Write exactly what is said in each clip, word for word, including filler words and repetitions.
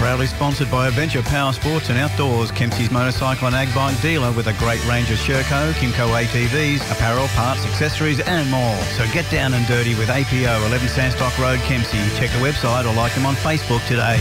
Proudly sponsored by Adventure Power Sports and Outdoors, Kempsey's motorcycle and ag bike dealer with a great range of Sherco, Kimco A T Vs, apparel, parts, accessories and more. So get down and dirty with A P O, eleven Sandstock Road, Kempsey. Check the website or like them on Facebook today.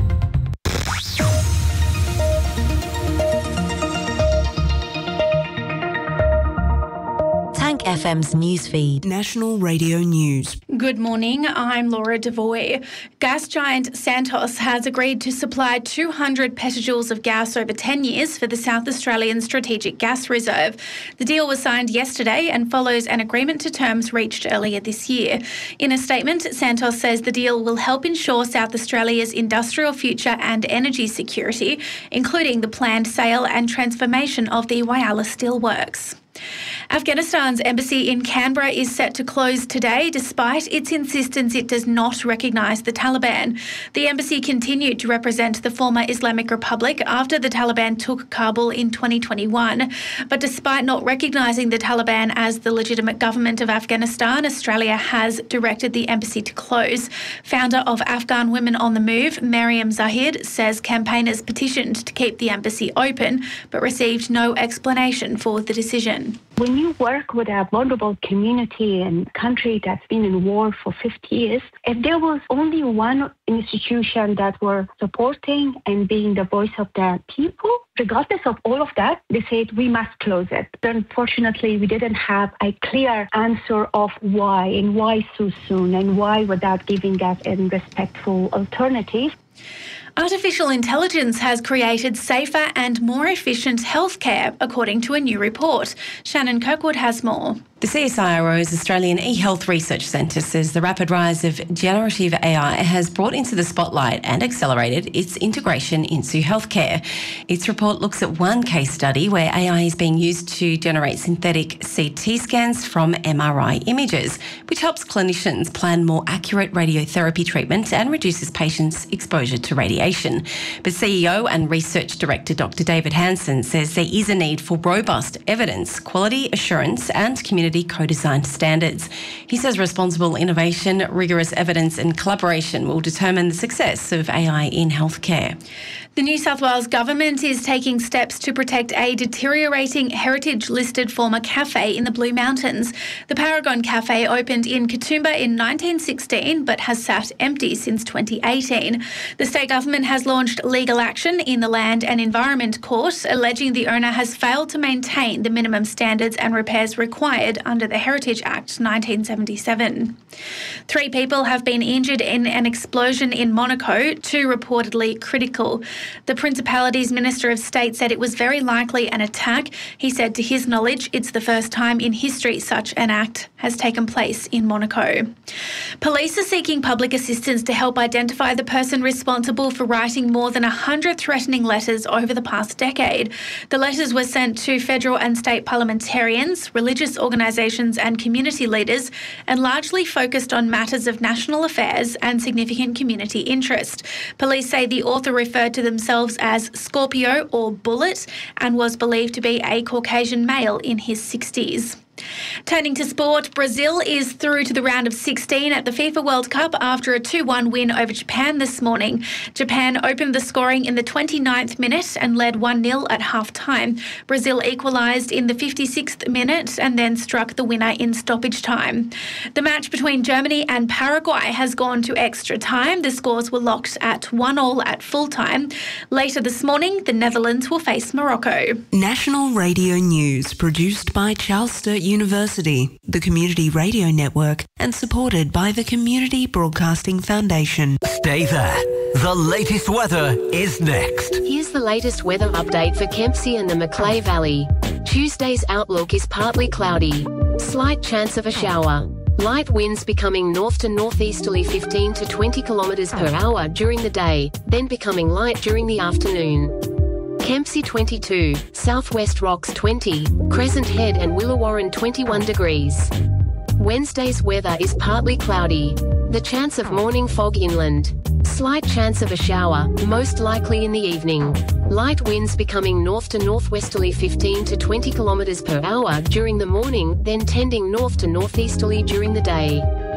F M's newsfeed. National Radio News. Good morning, I'm Laura Devoy. Gas giant Santos has agreed to supply two hundred petajoules of gas over ten years for the South Australian Strategic Gas Reserve. The deal was signed yesterday and follows an agreement to terms reached earlier this year. In a statement, Santos says the deal will help ensure South Australia's industrial future and energy security, including the planned sale and transformation of the Whyalla Steelworks. Afghanistan's embassy in Canberra is set to close today despite its insistence it does not recognise the Taliban. The embassy continued to represent the former Islamic Republic after the Taliban took Kabul in twenty twenty-one. But despite not recognising the Taliban as the legitimate government of Afghanistan, Australia has directed the embassy to close. Founder of Afghan Women on the Move, Mariam Zahid, says campaigners petitioned to keep the embassy open but received no explanation for the decision. When you work with a vulnerable community and country that's been in war for fifty years, if there was only one institution that were supporting and being the voice of the people, regardless of all of that, they said we must close it. Unfortunately, we didn't have a clear answer of why and why so soon and why without giving us a respectful alternative. Artificial intelligence has created safer and more efficient healthcare, according to a new report. Shannon Kirkwood has more. The C S I R O's Australian eHealth Research Centre says the rapid rise of generative A I has brought into the spotlight and accelerated its integration into healthcare. Its report looks at one case study where A I is being used to generate synthetic C T scans from M R I images, which helps clinicians plan more accurate radiotherapy treatment and reduces patients' exposure to radiation. But C E O and Research Director Doctor David Hansen says there is a need for robust evidence, quality assurance and community co-designed standards. He says responsible innovation, rigorous evidence and collaboration will determine the success of A I in healthcare. The New South Wales Government is taking steps to protect a deteriorating heritage-listed former cafe in the Blue Mountains. The Paragon Cafe opened in Katoomba in nineteen sixteen but has sat empty since twenty eighteen. The state government has launched legal action in the Land and Environment Court, alleging the owner has failed to maintain the minimum standards and repairs required under the Heritage Act nineteen seventy-seven. Three people have been injured in an explosion in Monaco, two reportedly critical. The Principality's Minister of State said it was very likely an attack. He said to his knowledge, it's the first time in history such an act has taken place in Monaco. Police are seeking public assistance to help identify the person responsible for writing more than one hundred threatening letters over the past decade. The letters were sent to federal and state parliamentarians, religious organisations and community leaders, and largely focused on matters of national affairs and significant community interest. Police say the author referred to themselves as Scorpio or Bullet and was believed to be a Caucasian male in his sixties. Turning to sport, Brazil is through to the round of sixteen at the FIFA World Cup after a two one win over Japan this morning. Japan opened the scoring in the twenty-ninth minute and led one nil at half-time. Brazil equalised in the fifty-sixth minute and then struck the winner in stoppage time. The match between Germany and Paraguay has gone to extra time. The scores were locked at one all at full-time. Later this morning, the Netherlands will face Morocco. National Radio News, produced by Charles Sturt University, the Community Radio Network, and supported by the Community Broadcasting Foundation. Stay there. The latest weather is next. Here's the latest weather update for Kempsey and the Macleay Valley. Tuesday's outlook is partly cloudy. Slight chance of a shower. Light winds becoming north to northeasterly fifteen to twenty kilometres per hour during the day, then becoming light during the afternoon. Kempsey twenty-two, Southwest Rocks twenty, Crescent Head and Willawarren twenty-one degrees. Wednesday's weather is partly cloudy. The chance of morning fog inland. Slight chance of a shower, most likely in the evening. Light winds becoming north to northwesterly fifteen to twenty kilometres per hour during the morning, then tending north to northeasterly during the day.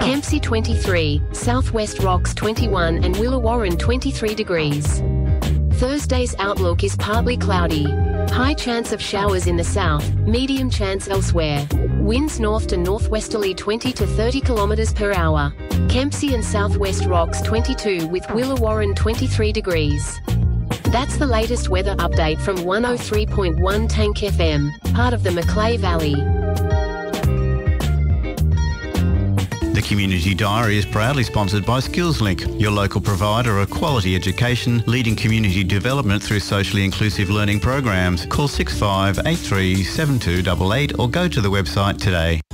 Kempsey twenty-three, Southwest Rocks twenty-one and Willawarren twenty-three degrees. Thursday's outlook is partly cloudy. High chance of showers in the south, medium chance elsewhere. Winds north to northwesterly twenty to thirty kilometres per hour. Kempsey and Southwest Rocks twenty-two with Willawarren twenty-three degrees. That's the latest weather update from one oh three point one Tank F M, part of the Macleay Valley. The Community Diary is proudly sponsored by SkillsLink, your local provider of quality education, leading community development through socially inclusive learning programs. Call six five eight three seven two eight eight or go to the website today.